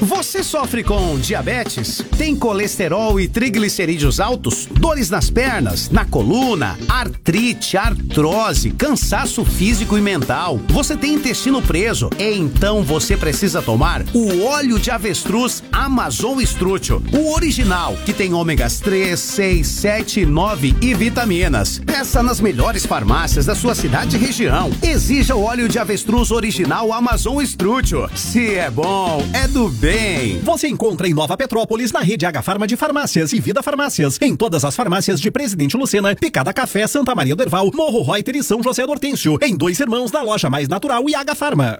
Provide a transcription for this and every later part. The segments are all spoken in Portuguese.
Você sofre com diabetes? Tem colesterol e triglicerídeos altos? Dores nas pernas, na coluna, artrite, artrose, cansaço físico e mental? Você tem intestino preso? Então você precisa tomar o óleo de avestruz Amazon Estrútil, o original, que tem ômegas 3, 6, 7, 9 e vitaminas. Peça nas melhores farmácias da sua cidade e região. Exija o óleo de avestruz original Amazon Estrútil. Se é bom, é do bem. Você encontra em Nova Petrópolis, na rede H-Farma de Farmácias e Vida Farmácias. Em todas as farmácias de Presidente Lucena, Picada Café, Santa Maria do Herval, Morro Reuter e São José do Hortêncio. Em Dois Irmãos, na Loja Mais Natural e H-Farma.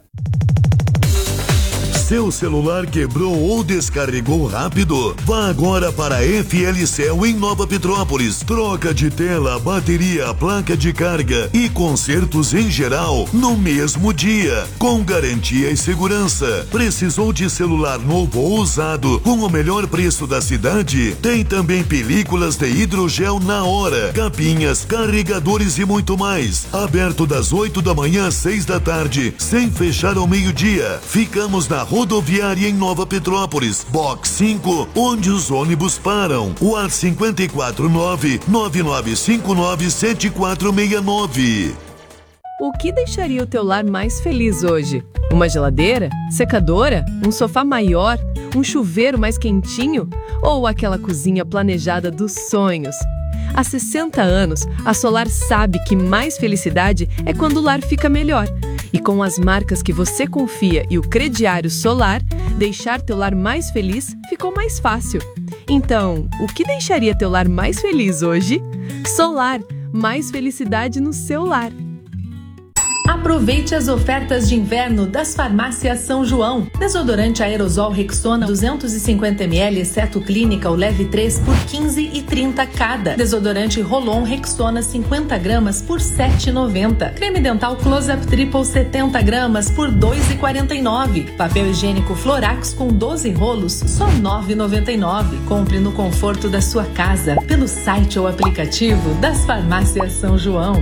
Seu celular quebrou ou descarregou rápido? Vá agora para a FL-Cell em Nova Petrópolis. Troca de tela, bateria, placa de carga e consertos em geral no mesmo dia, com garantia e segurança. Precisou de celular novo ou usado com o melhor preço da cidade? Tem também películas de hidrogel na hora, capinhas, carregadores e muito mais. Aberto das 8 da manhã às 6 da tarde, sem fechar ao meio-dia. Ficamos na rodoviária em Nova Petrópolis, Box 5, onde os ônibus param. WhatsApp 549-9959-7469. O que deixaria o teu lar mais feliz hoje? Uma geladeira? Secadora? Um sofá maior? Um chuveiro mais quentinho? Ou aquela cozinha planejada dos sonhos? Há 60 anos, a Solar sabe que mais felicidade é quando o lar fica melhor. E com as marcas que você confia e o crediário Solar, deixar teu lar mais feliz ficou mais fácil. Então, o que deixaria teu lar mais feliz hoje? Solar, mais felicidade no seu lar. Aproveite as ofertas de inverno das farmácias São João. Desodorante aerosol Rexona 250ml, exceto Clínica ou Leve 3 por 15,30 cada. Desodorante Rolon Rexona 50 gramas por 7,90. Creme dental Close-Up Triple 70 gramas por 2,49. Papel higiênico Florax com 12 rolos, só 9,99. Compre no conforto da sua casa, pelo site ou aplicativo das farmácias São João.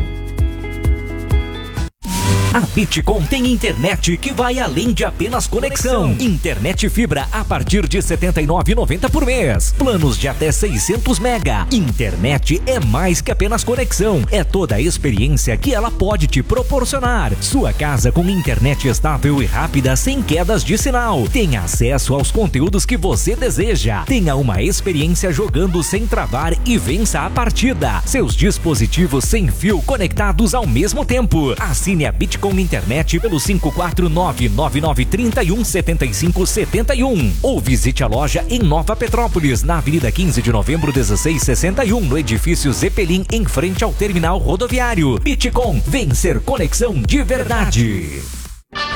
A Bitcom tem internet que vai além de apenas conexão. Internet fibra a partir de R$ 79,90 por mês. Planos de até 600 mega. Internet é mais que apenas conexão. É toda a experiência que ela pode te proporcionar. Sua casa com internet estável e rápida sem quedas de sinal. Tenha acesso aos conteúdos que você deseja. Tenha uma experiência jogando sem travar e vença a partida. Seus dispositivos sem fio conectados ao mesmo tempo. Assine a Bitcom com internet pelo 549-9931-7571 ou visite a loja em Nova Petrópolis, na Avenida 15 de Novembro 1661, no edifício Zeppelin, em frente ao terminal rodoviário. Bitcom, vencer conexão de verdade.